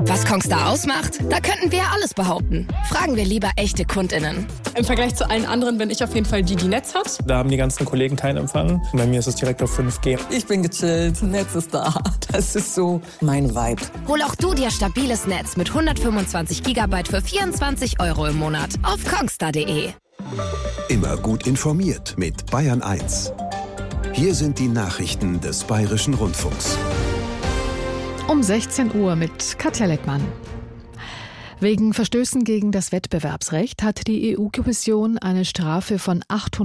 Was Kongstar ausmacht? Da könnten wir alles behaupten. Fragen wir lieber echte KundInnen. Im Vergleich zu allen anderen bin ich auf jeden Fall die Netz hat. Da haben die ganzen Kollegen keinen Empfang. Bei mir ist es direkt auf 5G. Ich bin gechillt, Netz ist da. Das ist so mein Vibe. Hol auch du dir stabiles Netz mit 125 GB für 24 € im Monat auf kongstar.de. Immer gut informiert mit Bayern 1. Hier sind die Nachrichten des Bayerischen Rundfunks. Um 16 Uhr mit Katja Leckmann. Wegen Verstößen gegen das Wettbewerbsrecht hat die EU-Kommission eine Strafe von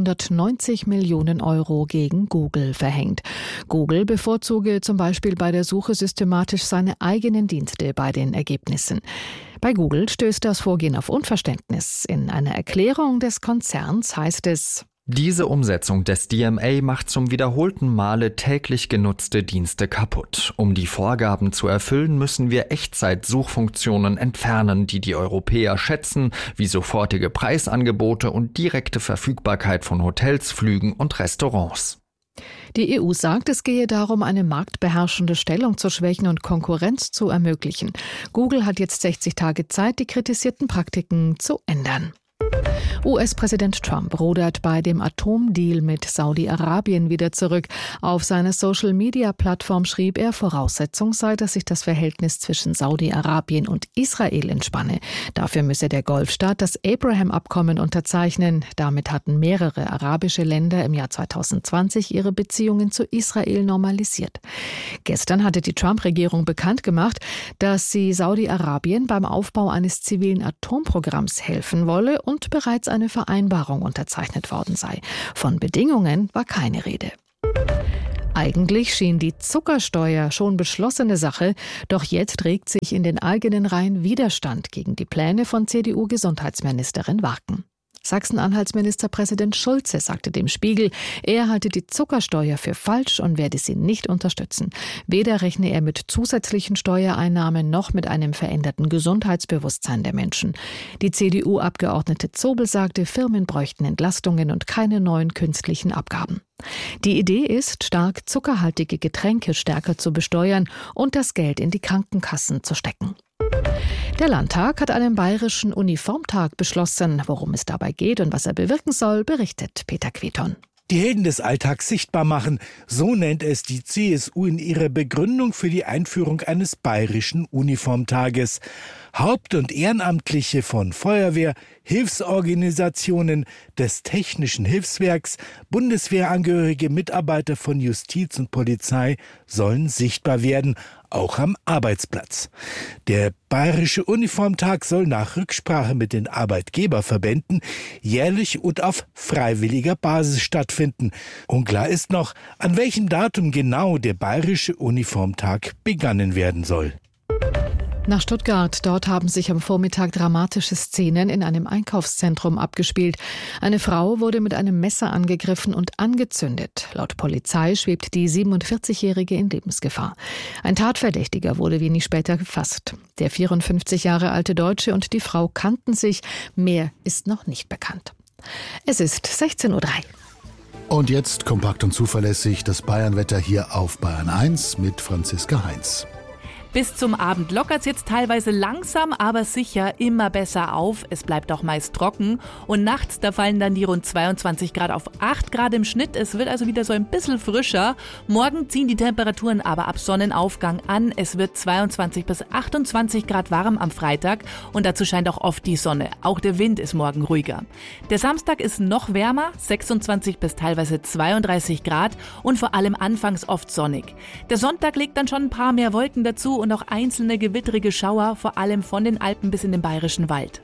890 Millionen € gegen Google verhängt. Google bevorzuge zum Beispiel bei der Suche systematisch seine eigenen Dienste bei den Ergebnissen. Bei Google stößt das Vorgehen auf Unverständnis. In einer Erklärung des Konzerns heißt es: Diese Umsetzung des DMA macht zum wiederholten Male täglich genutzte Dienste kaputt. Um die Vorgaben zu erfüllen, müssen wir Echtzeit-Suchfunktionen entfernen, die die Europäer schätzen, wie sofortige Preisangebote und direkte Verfügbarkeit von Hotels, Flügen und Restaurants. Die EU sagt, es gehe darum, eine marktbeherrschende Stellung zu schwächen und Konkurrenz zu ermöglichen. Google hat jetzt 60 Tage Zeit, die kritisierten Praktiken zu ändern. US-Präsident Trump rudert bei dem Atomdeal mit Saudi-Arabien wieder zurück. Auf seiner Social-Media-Plattform schrieb er, Voraussetzung sei, dass sich das Verhältnis zwischen Saudi-Arabien und Israel entspanne. Dafür müsse der Golfstaat das Abraham-Abkommen unterzeichnen. Damit hatten mehrere arabische Länder im Jahr 2020 ihre Beziehungen zu Israel normalisiert. Gestern hatte die Trump-Regierung bekannt gemacht, dass sie Saudi-Arabien beim Aufbau eines zivilen Atomprogramms helfen wolle und bereits eine Vereinbarung unterzeichnet worden sei. Von Bedingungen war keine Rede. Eigentlich schien die Zuckersteuer schon beschlossene Sache, doch jetzt regt sich in den eigenen Reihen Widerstand gegen die Pläne von CDU-Gesundheitsministerin Warken. Sachsen-Anhalts Ministerpräsident Schulze sagte dem Spiegel, er halte die Zuckersteuer für falsch und werde sie nicht unterstützen. Weder rechne er mit zusätzlichen Steuereinnahmen noch mit einem veränderten Gesundheitsbewusstsein der Menschen. Die CDU-Abgeordnete Zobel sagte, Firmen bräuchten Entlastungen und keine neuen künstlichen Abgaben. Die Idee ist, stark zuckerhaltige Getränke stärker zu besteuern und das Geld in die Krankenkassen zu stecken. Der Landtag hat einen bayerischen Uniformtag beschlossen. Worum es dabei geht und was er bewirken soll, berichtet Peter Queton. Die Helden des Alltags sichtbar machen, so nennt es die CSU in ihrer Begründung für die Einführung eines bayerischen Uniformtages. Haupt- und Ehrenamtliche von Feuerwehr, Hilfsorganisationen, des Technischen Hilfswerks, Bundeswehrangehörige, Mitarbeiter von Justiz und Polizei sollen sichtbar werden, auch am Arbeitsplatz. Der Bayerische Uniformtag soll nach Rücksprache mit den Arbeitgeberverbänden jährlich und auf freiwilliger Basis stattfinden. Unklar ist noch, an welchem Datum genau der Bayerische Uniformtag begangen werden soll. Nach Stuttgart, dort haben sich am Vormittag dramatische Szenen in einem Einkaufszentrum abgespielt. Eine Frau wurde mit einem Messer angegriffen und angezündet. Laut Polizei schwebt die 47-Jährige in Lebensgefahr. Ein Tatverdächtiger wurde wenig später gefasst. Der 54 Jahre alte Deutsche und die Frau kannten sich. Mehr ist noch nicht bekannt. Es ist 16:03 Uhr. Und jetzt kompakt und zuverlässig das Bayernwetter hier auf Bayern 1 mit Franziska Heinz. Bis zum Abend lockert es jetzt teilweise langsam, aber sicher immer besser auf. Es bleibt auch meist trocken und nachts, da fallen dann die rund 22 Grad auf 8 Grad im Schnitt. Es wird also wieder so ein bisschen frischer. Morgen ziehen die Temperaturen aber ab Sonnenaufgang an. Es wird 22 bis 28 Grad warm am Freitag und dazu scheint auch oft die Sonne. Auch der Wind ist morgen ruhiger. Der Samstag ist noch wärmer, 26 bis teilweise 32 Grad und vor allem anfangs oft sonnig. Der Sonntag legt dann schon ein paar mehr Wolken dazu und auch einzelne gewittrige Schauer, vor allem von den Alpen bis in den Bayerischen Wald.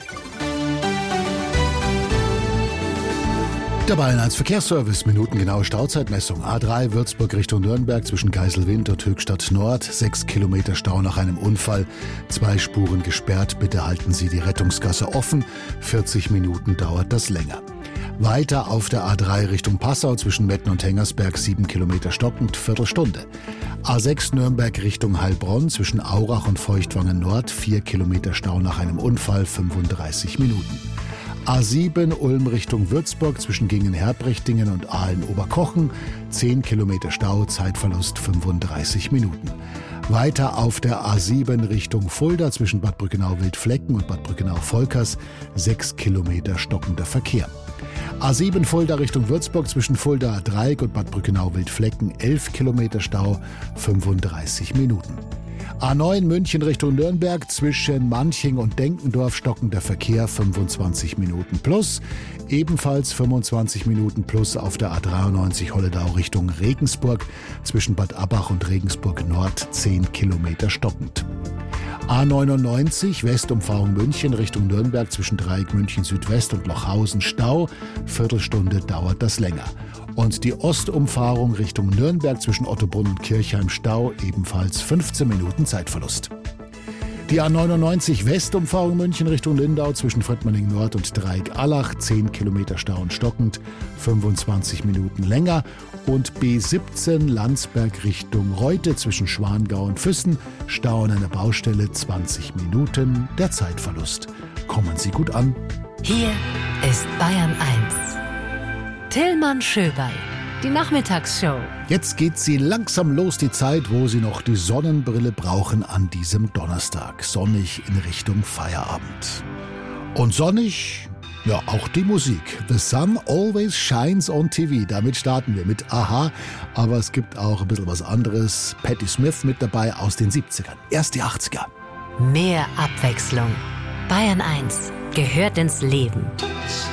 Der Bayern 1 Verkehrsservice, minutengenaue Stauzeitmessung. A3 Würzburg Richtung Nürnberg zwischen Geiselwind und Höchstadt Nord. 6 Kilometer Stau nach einem Unfall. 2 Spuren gesperrt. Bitte halten Sie die Rettungsgasse offen. 40 Minuten dauert das länger. Weiter auf der A3 Richtung Passau zwischen Metten und Hengersberg 7 Kilometer stockend, Viertelstunde. A6 Nürnberg Richtung Heilbronn zwischen Aurach und Feuchtwangen Nord 4 Kilometer Stau nach einem Unfall, 35 Minuten. A7 Ulm Richtung Würzburg zwischen Gingen-Herbrechtingen und Aalen-Oberkochen 10 Kilometer Stau, Zeitverlust 35 Minuten. Weiter auf der A7 Richtung Fulda zwischen Bad Brückenau-Wildflecken und Bad Brückenau-Volkers 6 Kilometer stockender Verkehr. A7 Fulda Richtung Würzburg zwischen Fuldaer Dreieck und Bad Brückenau-Wildflecken 11 Kilometer Stau, 35 Minuten. A9 München Richtung Nürnberg zwischen Manching und Denkendorf stockender Verkehr 25 Minuten plus. Ebenfalls 25 Minuten plus auf der A93 Holledau Richtung Regensburg zwischen Bad Abbach und Regensburg Nord 10 Kilometer stockend. A99 Westumfahrung München Richtung Nürnberg zwischen Dreieck München Südwest und Lochhausen Stau. Viertelstunde dauert das länger. Und die Ostumfahrung Richtung Nürnberg zwischen Ottobrunn und Kirchheim Stau, ebenfalls 15 Minuten Zeitverlust. Die A99 Westumfahrung München Richtung Lindau zwischen Fröttmanning Nord und Dreieck-Allach, 10 Kilometer Stau und stockend, 25 Minuten länger. Und B17 Landsberg Richtung Reute zwischen Schwangau und Füssen, Stau an einer Baustelle, 20 Minuten, der Zeitverlust. Kommen Sie gut an. Hier ist Bayern 1. Tillmann Schöberl, die Nachmittagsshow. Jetzt geht sie langsam los, die Zeit, wo Sie noch die Sonnenbrille brauchen an diesem Donnerstag. Sonnig in Richtung Feierabend. Und sonnig, ja, auch die Musik. The Sun Always Shines on TV. Damit starten wir mit Aha. Aber es gibt auch ein bisschen was anderes. Patti Smith mit dabei aus den 70ern. Erst die 80er. Mehr Abwechslung. Bayern 1 gehört ins Leben.